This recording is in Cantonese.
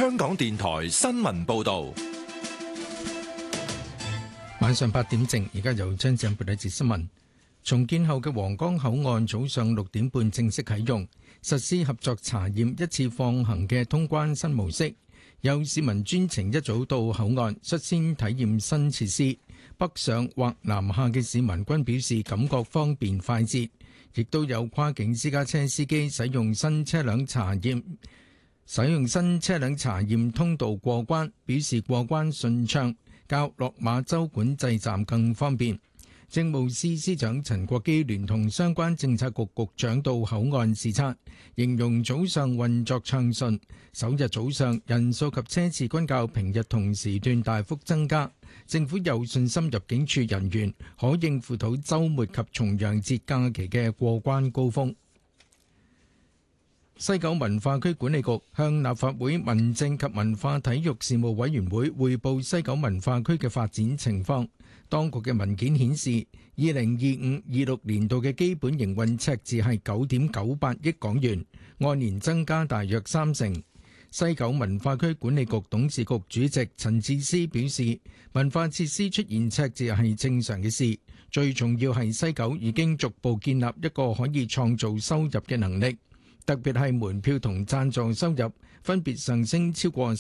香港電台新聞報道。 晚上8點正，而家由張振報道一節新聞。重建後嘅皇崗口岸早上6點半正式啟用，實施合作查驗一次放行嘅通關新模式。有市民專程一早到口岸率先體驗新設施，北上或南下嘅市民均表示感覺方便快捷，亦都有跨境私家車司機使用新車輛查驗通道過關，表示過關順暢，較落馬洲管制站更方便。政務司司長陳國基聯同相關政策局局長到口岸視察，形容早上運作暢順，首日早上人數及車次均較平日同時段大幅增加，政府有信心入境處人員可應付到週末及重陽節假期嘅過關高峰。西九文化區管理局向立法會民政及文化體育事務委員會匯報西九文化區嘅發展情況。當局嘅文件顯示，2025-26年度嘅基本營運赤字係9.98億港元，按年增加大約30%。西九文化區管理局董事局主席陳智思表示，文化設施出現赤字係正常嘅事，最重要係西九已經逐步建立一個可以創造收入嘅能力，特別係門票同贊助收入分別上升超過